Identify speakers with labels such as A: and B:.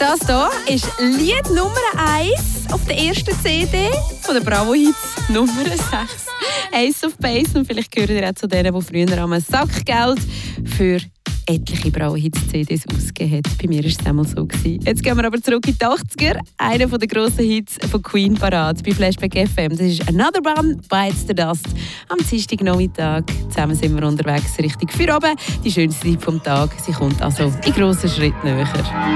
A: Das hier ist Lied Nummer 1 auf der ersten CD von der Bravo Hits Nummer 6. Ace of Base. Und vielleicht gehört ihr auch zu denen, die früher am Sackgeld für etliche Bravo Hits CDs ausgegeben hat. Bei mir war es damals so. Jetzt gehen wir aber zurück in die 80er. Einer der grossen Hits von Queen parat bei Flashback FM. Das ist «Another One Bites the Dust». Am Dienstagnachmittag zusammen sind wir unterwegs Richtung Feierabend. Die schönste Zeit vom Tag. Sie kommt also in grossen Schritten näher.